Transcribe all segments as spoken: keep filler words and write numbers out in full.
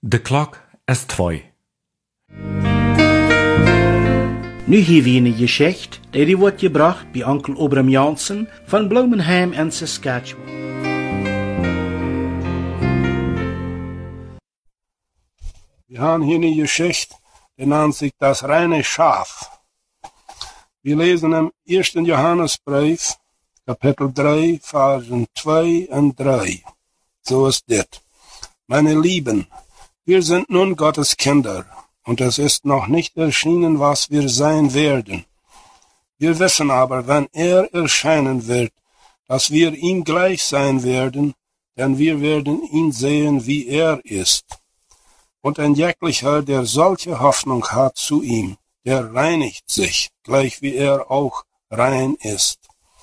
De klok is twee. Nu hier wie een geschicht, die wordt gebracht bij onkel Obram Jansen van Bloemenheim in Saskatchewan. Wir haben hier eine Geschichte, die nennt sich das reine Schaf. Wir lesen im ersten Johannesbrief, Kapitel drei, Versen zwei und drei. So ist das. Meine Lieben, wir sind nun Gottes Kinder, und es ist noch nicht erschienen, was wir sein werden. Wir wissen aber, wenn er erscheinen wird, dass wir ihm gleich sein werden, denn wir werden ihn sehen, wie er ist. Und ein jeglicher, der solche Hoffnung hat zu ihm, der reinigt sich, gleich wie er auch rein ist.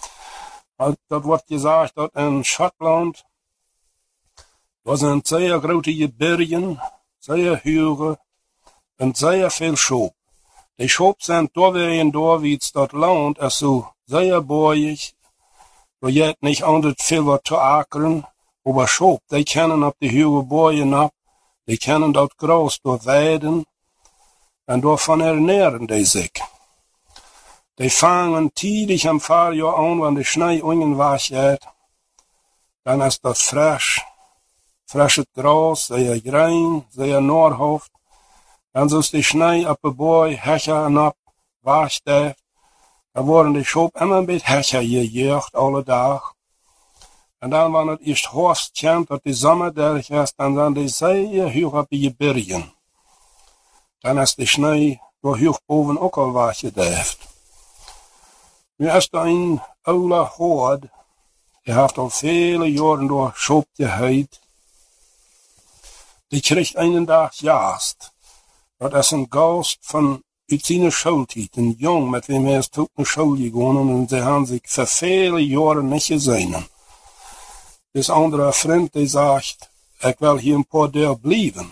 Dat wordt gesagt, dat in Schottland, da sind sehr große Gebirgen, sehr hohe und sehr viel Schop. Die Schop sind da wie in da, wie es dort lohnt, ist so sehr bäuig, da jet nicht anders viel was zu ackern, aber Schop, die kennen ab die hohe Bäume ab, die kennen dort groß, dort weiden, und davon ernähren die sich. Die fangen tidig am Fahrjahr an, wenn die Schnee ungenwasch wird. Dann ist das frisch, frisches Gras, sehr grün, sehr nahrhaft. Dann ist die Schnee ab der Bäume, Hecher und ab, wascht der. Dann wurden die Schop immer mit Hecher gejagt, alle Tag. Und dann, wenn es erst Horst kommt, dass die Sommer durch ist, dann sind die sehr hoch auf die Gebirgen. Dann ist die Schnee da hoch oben auch al waschen dürft. Nu is er een oude hoord, die heeft al vele jaren door Schop geheid. Die kriegt einen Tag Jast. Dat is een Gast van uit zijn schooltijd, een jong met wem er is tot naar school gegaan en ze hebben zich voor vele jaren niet gezien. Dus andere vriend die zegt, ik wil hier een paar dagen blijven.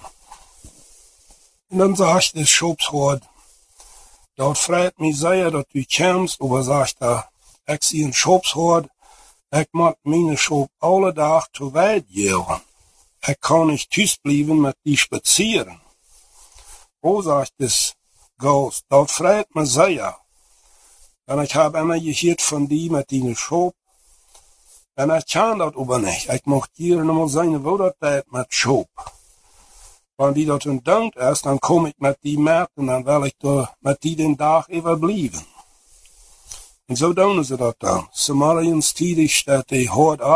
En dan zegt de Schopshoord, dat freut mich sehr, dass du kommst, aber sagt er, ich zie een Schopshoord, ich mag meine Schop alle Tag zu weit gehen. Ich kann nicht thuis bleiben mit die spazieren. Oh, sagt das Ghost, dat freut mich sehr. Denn ich habe immer gehört von die mit die Schop. Und ich kann das aber nicht. Ich mag hier nochmal seine Wohnerteit mit Schop. Wenn die dort in Dank ist, dann komme ich mit die mit und dann will ich da mit die den Tag überbleiben. Und so tun sie das dann. Somaliens tidig steht die Hort